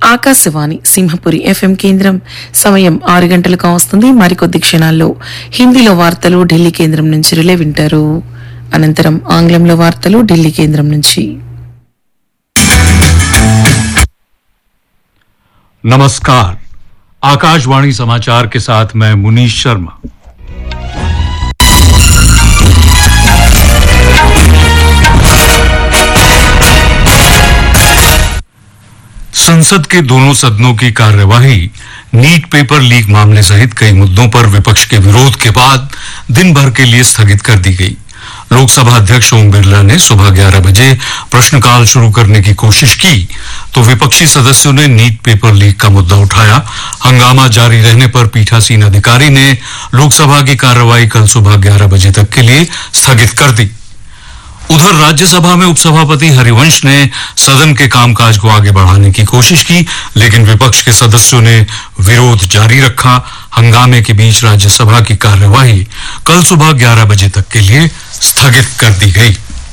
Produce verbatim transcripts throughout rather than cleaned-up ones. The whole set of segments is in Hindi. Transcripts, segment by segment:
ఆకాశవాణి సింహపురి ఎఫ్ఎం కేంద్రం. సమయం ఆరు గంటలకు వస్తుంది. మరికొద్ది క్షణాల్లో హిందీలో వార్తలు ఢిల్లీ కేంద్రం నుంచి రిలే వింటారు. అనంతరం ఆంగ్లంలో వార్తలు ఢిల్లీ కేంద్రం నుంచి. नमस्कार, आकाशवाणी समाचार के साथ मैं मुनीश शर्मा। संसद के दोनों सदनों की कार्यवाही नीट पेपर लीक मामले सहित कई मुद्दों पर विपक्ष के विरोध के बाद दिन भर के लिए स्थगित कर दी गई। लोकसभा अध्यक्ष ओम बिरला ने सुबह ग्यारह बजे प्रश्नकाल शुरू करने की कोशिश की तो विपक्षी सदस्यों ने नीट पेपर लीक का मुद्दा उठाया। हंगामा जारी रहने पर पीठासीन अधिकारी ने लोकसभा की कार्रवाई कल सुबह ग्यारह बजे तक के लिए स्थगित कर दी। उधर राज्यसभा में उपसभापति हरिवंश ने सदन के कामकाज को आगे बढ़ाने की कोशिश की, लेकिन विपक्ष के सदस्यों ने विरोध जारी रखा। हंगामे के बीच राज्यसभा की कार्यवाही कल सुबह ग्यारह बजे तक के लिए स्थगित कर दी गई।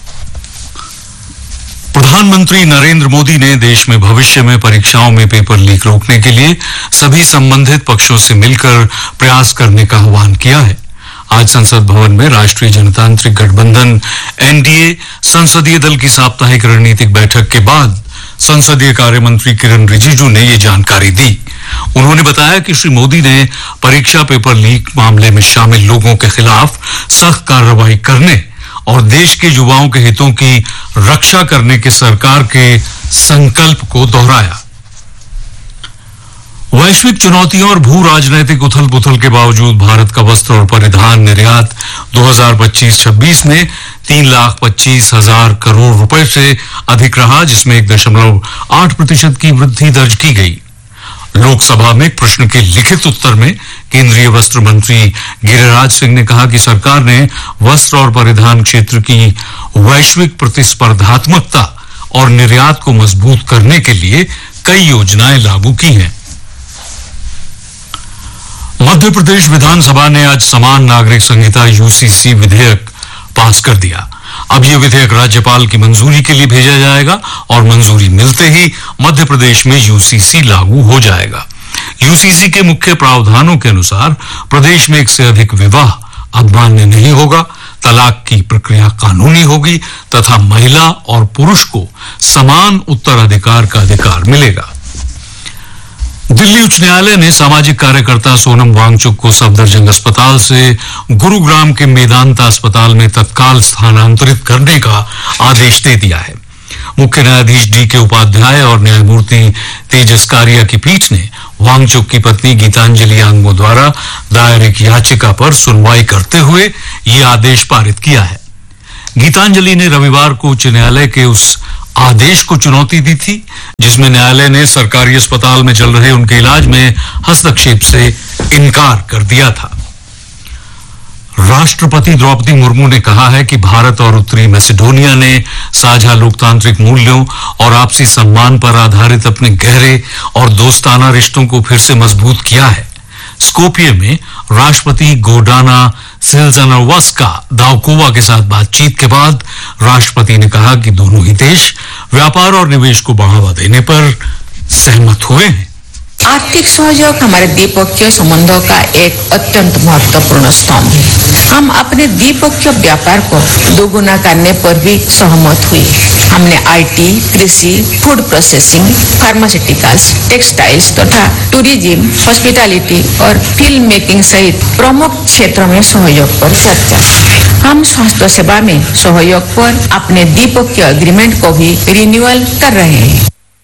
प्रधानमंत्री नरेंद्र मोदी ने देश में भविष्य में परीक्षाओं में पेपर लीक रोकने के लिए सभी संबंधित पक्षों से मिलकर प्रयास करने का आह्वान किया है। आज संसद भवन में राष्ट्रीय जनतांत्रिक गठबंधन एनडीए संसदीय दल की साप्ताहिक रणनीतिक बैठक के बाद संसदीय कार्य मंत्री किरण रिजिजू ने ये जानकारी दी। उन्होंने बताया कि श्री मोदी ने परीक्षा पेपर लीक मामले में शामिल लोगों के खिलाफ सख्त कार्रवाई करने और देश के युवाओं के हितों की रक्षा करने के सरकार के संकल्प को दोहराया। वैश्विक चुनौतियों और भू राजनैतिक उथल पुथल के बावजूद भारत का वस्त्र और परिधान निर्यात दो हज़ार पच्चीस छब्बीस में तीन लाख पच्चीस हजार करोड़ रुपए से अधिक रहा, जिसमें एक दशमलव आठ प्रतिशत की वृद्धि दर्ज की गई। लोकसभा में एक प्रश्न के लिखित उत्तर में केंद्रीय वस्त्र मंत्री गिरिराज सिंह ने कहा कि सरकार ने वस्त्र और परिधान क्षेत्र की वैश्विक प्रतिस्पर्धात्मकता और निर्यात को मजबूत करने के लिए कई योजनाएं लागू की हैं। मध्य प्रदेश विधानसभा ने आज समान नागरिक संहिता यूसीसी विधेयक पास कर दिया। अब यह विधेयक राज्यपाल की मंजूरी के लिए भेजा जाएगा और मंजूरी मिलते ही मध्य प्रदेश में यूसीसी लागू हो जाएगा। यूसीसी के मुख्य प्रावधानों के अनुसार प्रदेश में एक से अधिक विवाह अब मान्य नहीं होगा, तलाक की प्रक्रिया कानूनी होगी तथा महिला और पुरुष को समान उत्तराधिकार का अधिकार मिलेगा। दिल्ली उच्च न्यायालय ने सामाजिक कार्यकर्ता सोनम वांगचुक को सफदरजंग अस्पताल से गुरुग्राम के मेदांता अस्पताल में तत्काल स्थानांतरित करने का आदेश दे दिया है। मुख्य न्यायाधीश डी के उपाध्याय और न्यायमूर्ति तेजस कारिया की पीठ ने वांगचुक की पत्नी गीतांजलि आंगमो द्वारा दायर एक याचिका पर सुनवाई करते हुए ये आदेश पारित किया है। गीतांजलि ने रविवार को उच्च न्यायालय के उस आदेश को चुनौती दी थी जिसमें न्यायालय ने सरकारी अस्पताल में चल रहे उनके इलाज में हस्तक्षेप से इनकार कर दिया था। राष्ट्रपति द्रौपदी मुर्मू ने कहा है कि भारत और उत्तरी मैसेडोनिया ने साझा लोकतांत्रिक मूल्यों और आपसी सम्मान पर आधारित अपने गहरे और दोस्ताना रिश्तों को फिर से मजबूत किया है। स्कोपिये में राष्ट्रपति गोर्डाना सिल्ज़ानोवस्का दाउकोवा के साथ बातचीत के बाद राष्ट्रपति ने कहा कि दोनों ही देश व्यापार और निवेश को बढ़ावा देने पर सहमत हुए हैं। आर्थिक सहयोग हमारे द्विपक्षीय संबंधों का एक अत्यंत महत्वपूर्ण स्तंभ है। हम अपने द्विपक्षीय व्यापार को दोगुना करने पर भी सहमत हुए। हमने आईटी, कृषि, फूड प्रोसेसिंग, फार्मास्यूटिकल्स, टेक्सटाइल्स तथा टूरिज्म, हॉस्पिटैलिटी और फिल्म मेकिंग सहित प्रमुख क्षेत्रों में सहयोग पर चर्चा। हम स्वास्थ्य सेवा में सहयोग पर अपने द्विपक्षीय एग्रीमेंट को भी रिन्यूअल कर रहे हैं।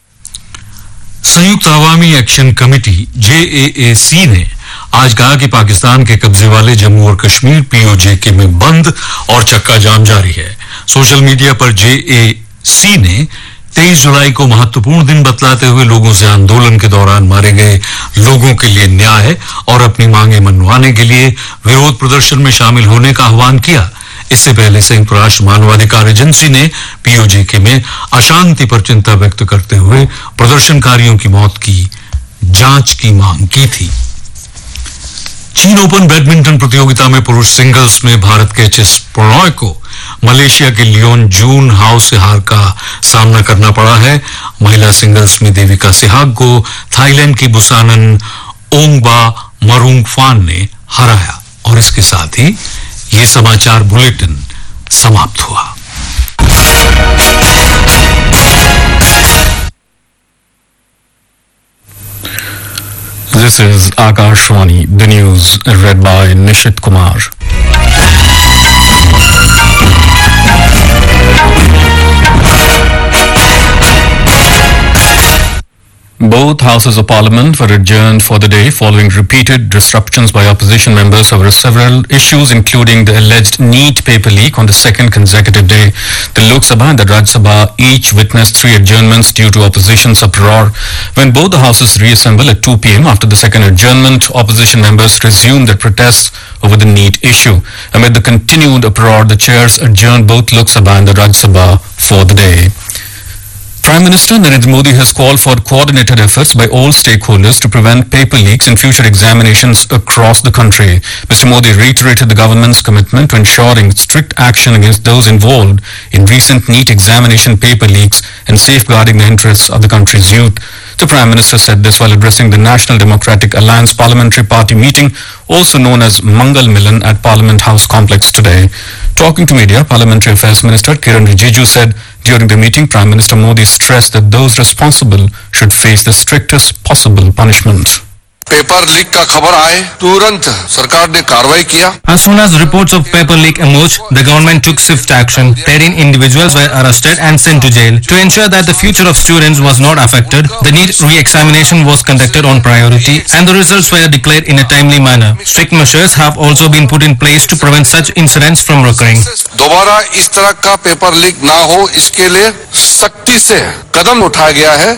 संयुक्त अवामी एक्शन कमेटी जे ए ए सी ने आज कहा कि पाकिस्तान के कब्जे वाले जम्मू और कश्मीर पीओजे में बंद और चक्का जाम जारी है। सोशल मीडिया पर जे ए सी ने तेईस जुलाई को महत्वपूर्ण दिन बतलाते हुए लोगों से आंदोलन के दौरान मारे गए लोगों के लिए न्याय और अपनी मांगे मनवाने के लिए विरोध प्रदर्शन में शामिल होने का आह्वान किया। इससे पहले संयुक्त राष्ट्र मानवाधिकार एजेंसी ने पीओजे में अशांति पर चिंता व्यक्त करते हुए प्रदर्शनकारियों की मौत की जांच की मांग की थी। चीन ओपन बैडमिंटन प्रतियोगिता में पुरुष सिंगल्स में भारत के एच एस प्रणॉय को मलेशिया के लियोन जून हाउ से हार का सामना करना पड़ा है। महिला सिंगल्स में देविका सिहाग को थाईलैंड की बुसानन ओंगबा मरूंगफान ने हराया। और इसके साथ ही ये समाचार बुलेटिन समाप्त हुआ। This is Akashwani, the news read by Nishit Kumar. Both houses of parliament were adjourned for the day following repeated disruptions by opposition members over several issues, including the alleged NEET paper leak on the second consecutive day. The Lok Sabha and the Rajya Sabha each witnessed three adjournments due to opposition's uproar. When both the houses reassembled at two p m after the second adjournment, opposition members resumed their protests over the NEET issue. Amid the continued uproar, the chairs adjourned both Lok Sabha and the Rajya Sabha for the day. Prime Minister Narendra Modi has called for coordinated efforts by all stakeholders to prevent paper leaks in future examinations across the country. Mister Modi reiterated the government's commitment to ensuring strict action against those involved in recent NEET examination paper leaks and safeguarding the interests of the country's youth. The Prime Minister said this while addressing the National Democratic Alliance Parliamentary Party meeting, also known as Mangal Milan, at Parliament House Complex today. Talking to media, Parliamentary Affairs Minister Kiran Rijiju said during the meeting, Prime Minister Modi stressed that those responsible should face the strictest possible punishment. Paper leak का खबर आए तुरंत सरकार ने कार्रवाई किया। As soon as reports of paper leak emerged, the government took swift action. thirteen individuals were arrested and sent to jail. To ensure that the future of students was not affected, the NEET re-examination was conducted on priority and the results were declared in a timely manner. Strict measures have also been put in place to prevent such incidents from recurring. दोबारा इस तरह का पेपर लीक ना हो, इसके लिए सख्ती से कदम उठाया गया है।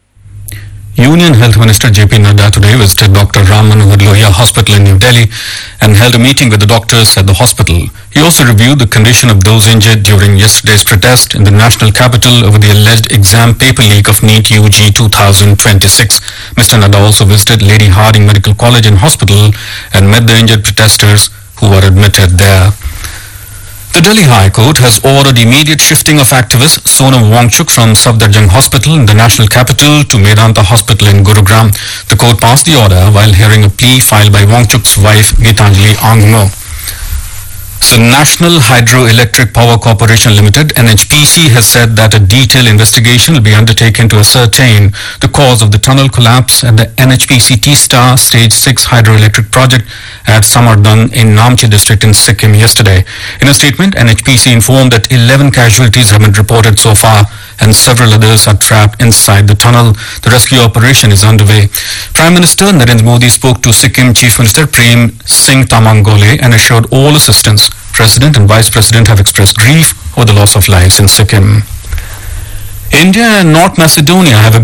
Union Health Minister J P Nadda today visited Doctor Ram Manohar Lohia Hospital in New Delhi and held a meeting with the doctors at the hospital. He also reviewed the condition of those injured during yesterday's protest in the national capital over the alleged exam paper leak of NEET U G twenty twenty-six. Mister Nadda also visited Lady Harding Medical College and Hospital and met the injured protesters who were admitted there. The Delhi High Court has ordered immediate shifting of activist Sonam Wangchuk from Safdarjung Hospital in the national capital to Medanta Hospital in Gurugram. The court passed the order while hearing a plea filed by Wangchuk's wife Gitanjali Angmo. So National Hydroelectric Power Corporation Limited, N H P C, has said that a detailed investigation will be undertaken to ascertain the cause of the tunnel collapse at the N H P C T-Star Stage six hydroelectric project at Samardan in Namche district in Sikkim yesterday. In a statement, N H P C informed that eleven casualties have been reported so far and several others are trapped inside the tunnel. The rescue operation is underway. Prime Minister Narendra Modi spoke to Sikkim Chief Minister Prem Singh Tamangole and assured all assistance. President and Vice President have expressed grief over the loss of lives in Sikkim. India and North Macedonia have